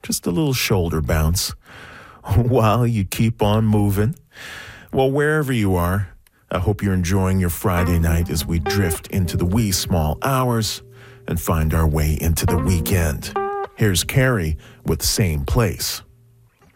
just a little shoulder bounce while you keep on moving. Well, wherever you are, I hope you're enjoying your Friday night as we drift into the wee small hours and find our way into the weekend. Here's Carrie with Same Place.